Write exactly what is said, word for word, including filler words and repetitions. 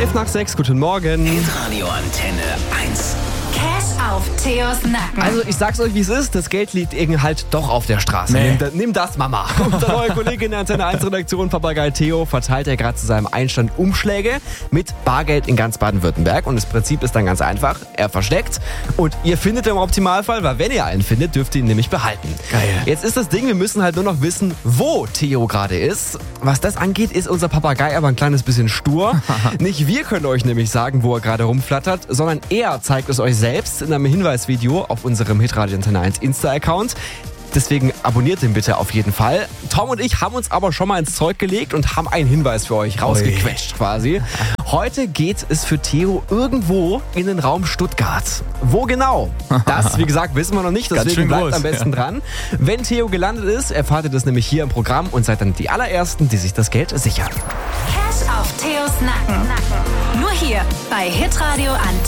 elf nach sechs, guten Morgen. Hitradio Antenne eins. Cash auf Theos Nacken. Also ich sag's euch, wie es ist, das Geld liegt irgendwie halt doch auf der Straße. Nee. Nimm, nimm das, Mama. Unser neuer Kollege in der Antenne eins Redaktion, Papagei Theo, verteilt ja gerade zu seinem Einstand Umschläge mit Bargeld in ganz Baden-Württemberg. Und das Prinzip ist dann ganz einfach, er versteckt und ihr findet ihn im Optimalfall, weil wenn ihr einen findet, dürft ihr ihn nämlich behalten. Geil. Jetzt ist das Ding, wir müssen halt nur noch wissen, wo Theo gerade ist. Was das angeht, ist unser Papagei aber ein kleines bisschen stur. Nicht wir können euch nämlich sagen, wo er gerade rumflattert, sondern er zeigt es euch selbst in einem Hinweisvideo auf unserem Hitradio Antenne eins Insta-Account. Deswegen abonniert den bitte auf jeden Fall. Tom und ich haben uns aber schon mal ins Zeug gelegt und haben einen Hinweis für euch rausgequetscht quasi. Heute geht es für Theo irgendwo in den Raum Stuttgart. Wo genau? Das, wie gesagt, wissen wir noch nicht, Ganz deswegen schön bleibt groß, am besten ja. dran. Wenn Theo gelandet ist, erfahrt ihr das nämlich hier im Programm und seid dann die allerersten, die sich das Geld sichern. Cash auf Theos Nacken. Nur hier bei Hitradio Antenne.